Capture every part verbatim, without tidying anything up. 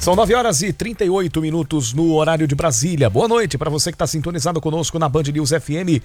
São nove horas e trinta e oito minutos no horário de Brasília. Boa noite para você que está sintonizado conosco na Band News F M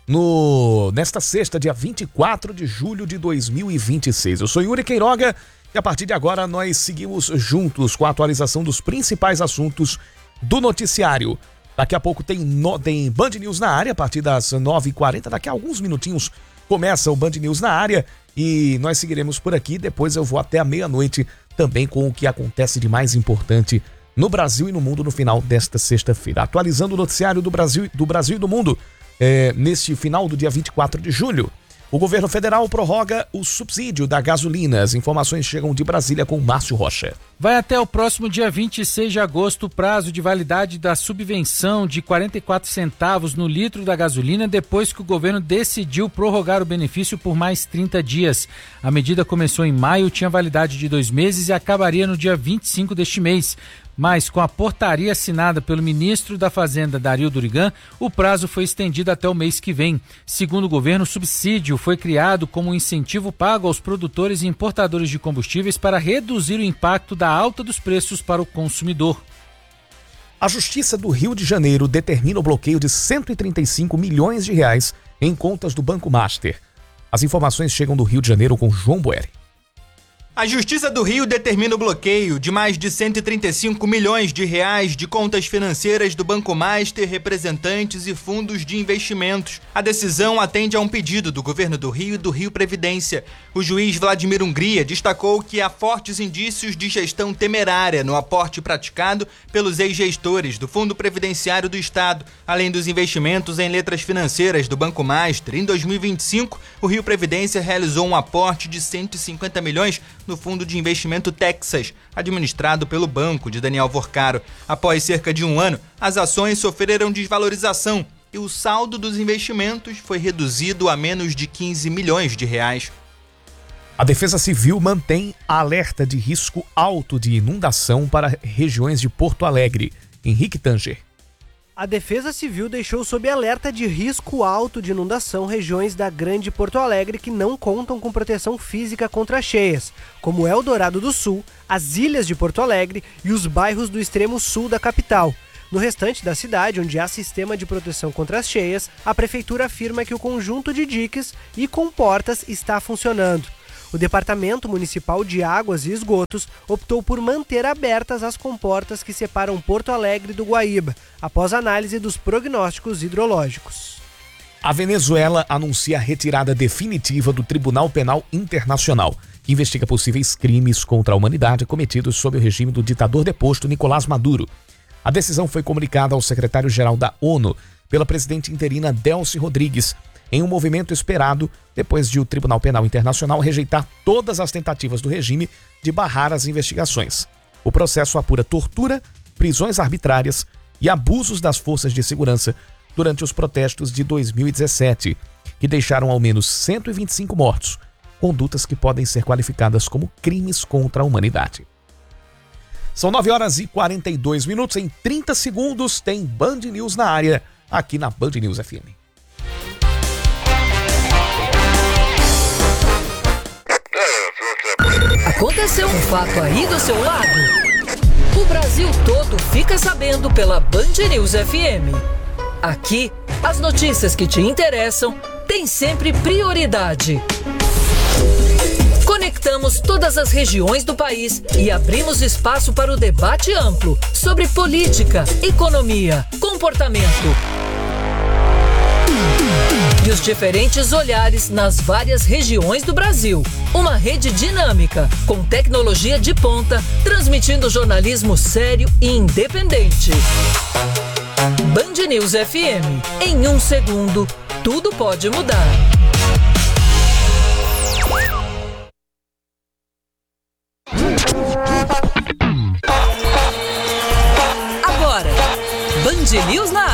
no, nesta sexta, dia vinte e quatro de julho de dois mil e vinte e seis. Eu sou Yuri Queiroga e a partir de agora nós seguimos juntos com a atualização dos principais assuntos do noticiário. Daqui a pouco tem, no, tem Band News na área a partir das nove e quarenta. Daqui a alguns minutinhos começa o Band News na área e nós seguiremos por aqui. Depois eu vou até a meia-noite também com o que acontece de mais importante no Brasil e no mundo no final desta sexta-feira. Atualizando o noticiário do Brasil, do Brasil e do mundo, é, neste final do dia vinte e quatro de julho, o governo federal prorroga o subsídio da gasolina. As informações chegam de Brasília com Márcio Rocha. Vai até o próximo dia vinte e seis de agosto o prazo de validade da subvenção de quarenta e quatro centavos no litro da gasolina, depois que o governo decidiu prorrogar o benefício por mais trinta dias. A medida começou em maio, tinha validade de dois meses e acabaria no dia vinte e cinco deste mês. Mas, com a portaria assinada pelo ministro da Fazenda, Dario Durigan, o prazo foi estendido até o mês que vem. Segundo o governo, o subsídio foi criado como um incentivo pago aos produtores e importadores de combustíveis para reduzir o impacto da alta dos preços para o consumidor. A Justiça do Rio de Janeiro determina o bloqueio de cento e trinta e cinco milhões de reais em contas do Banco Master. As informações chegam do Rio de Janeiro com João Boeri. A Justiça do Rio determina o bloqueio de mais de cento e trinta e cinco milhões de reais de contas financeiras do Banco Master, representantes e fundos de investimentos. A decisão atende a um pedido do Governo do Rio e do Rio Previdência. O juiz Vladimir Hungria destacou que há fortes indícios de gestão temerária no aporte praticado pelos ex-gestores do Fundo Previdenciário do Estado, além dos investimentos em letras financeiras do Banco Master. Em dois mil e vinte e cinco, o Rio Previdência realizou um aporte de cento e cinquenta milhões no Fundo de Investimento Texas, administrado pelo banco de Daniel Vorcaro. Após cerca de um ano, as ações sofreram desvalorização e o saldo dos investimentos foi reduzido a menos de quinze milhões de reais. A Defesa Civil mantém alerta de risco alto de inundação para regiões de Porto Alegre. Henrique Tanger. A Defesa Civil deixou sob alerta de risco alto de inundação regiões da Grande Porto Alegre que não contam com proteção física contra cheias, como Eldorado do Sul, as ilhas de Porto Alegre e os bairros do extremo sul da capital. No restante da cidade, onde há sistema de proteção contra as cheias, a Prefeitura afirma que o conjunto de diques e comportas está funcionando. O Departamento Municipal de Águas e Esgotos optou por manter abertas as comportas que separam Porto Alegre do Guaíba, após análise dos prognósticos hidrológicos. A Venezuela anuncia a retirada definitiva do Tribunal Penal Internacional, que investiga possíveis crimes contra a humanidade cometidos sob o regime do ditador deposto Nicolás Maduro. A decisão foi comunicada ao secretário-geral da ONU pela presidente interina Delcy Rodrigues, em um movimento esperado depois de o Tribunal Penal Internacional rejeitar todas as tentativas do regime de barrar as investigações. O processo apura tortura, prisões arbitrárias e abusos das forças de segurança durante os protestos de dois mil e dezessete, que deixaram ao menos cento e vinte e cinco mortos, condutas que podem ser qualificadas como crimes contra a humanidade. São nove horas e quarenta e dois minutos, em trinta segundos tem Band News na área, aqui na Band News F M. Aconteceu um fato aí do seu lado? O Brasil todo fica sabendo pela Band News F M. Aqui, as notícias que te interessam têm sempre prioridade. Conectamos todas as regiões do país e abrimos espaço para o debate amplo sobre política, economia, comportamento e os diferentes olhares nas várias regiões do Brasil. Uma rede dinâmica, com tecnologia de ponta, transmitindo jornalismo sério e independente. Band News F M. Em um segundo, tudo pode mudar. Agora, Band News na